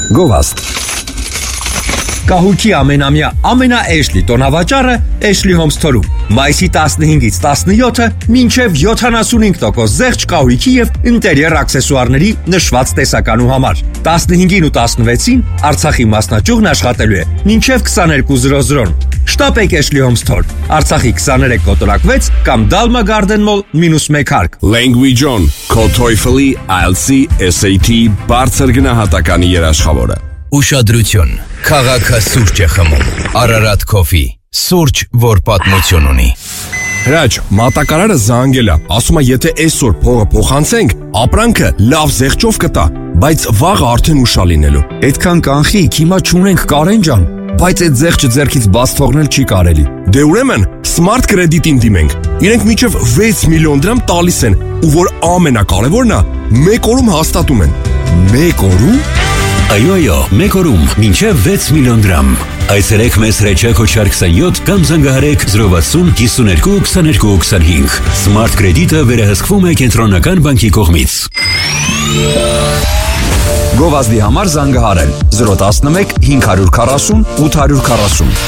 Գովաստ Կահույքի ամենամյա ամենաէշլի տոնավաճառը Ashley Homes Store-ում։ Մայիսի 15-ից 17-ը մինչև 75% զեղչ կահույքի եւ ինտերիեր աքսեսուարների նշված տեսականու համար։ 15-ին ու 16-ին Արցախի մասնաճյուղն աշխատելու է մինչև 22:00-ն։ Շտապեք Ashley Homes Store, Արցախի 23 կոտորակ 6 կամ Dalma Garden Mall -1 հարկ։ Language On, քո TOEFL-ի, IELTS-ի, SAT բարձր գնահատականի երաշխավորը։ Ուշադրություն, քաղաքը սուրճ է խմում, Ararat Coffee, սուրճ, որ պատմություն ունի։ Հրաչ, մատակարարը զանգել է, ասում է եթե այսօր փողը փոխանցենք, ապրանքը լավ զեղչով կտա, բայց վաղը արդեն ուշ է լինելու։ Այդքան կանխիկ, հիմա չունենք Կարեն ջան, բայց այդ զեղչը ձեռքից բաց թողնել չի կարելի։ Դե ուրեմն Smart Credit-ին դիմենք։ Իրենք մինչև 6 միլիոն դրամ տալիս են, ու որ ամենակարևորն է, 1 օրում հաստատում են։ 1 օրում? Այո, 1 օրում, մինչև 6 միլիոն դրամ։ Այսերեք մեզ հրեչակ հոչար 27 կամ զանգահարեք 060 52 22 25։ Smart Credit-ը վերահսկվում է Կենտրոնական բանկի կողմից։ Գովազդի համար զանգահարել 011 540 840